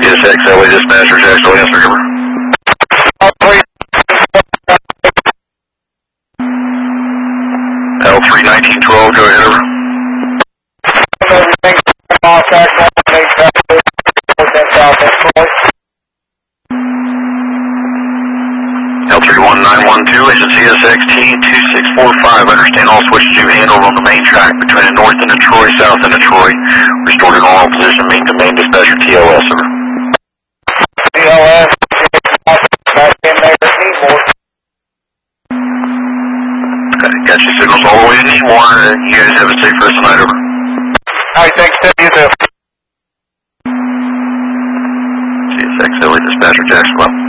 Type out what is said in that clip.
CSX LA dispatcher, Jacksonville, yes, sir. L3 1912, go ahead, over. L31912, agent CSX T2645, understand all switches you handled on the main track between the north and Detroit, south and Detroit. Restored in all position, main to main dispatcher TLS, over. TLS, okay, got your signals all the way to Needmore. You guys have a safe rest of the night, over. Alright, thanks, Tim. You too. CSX LA dispatcher, Jacksonville.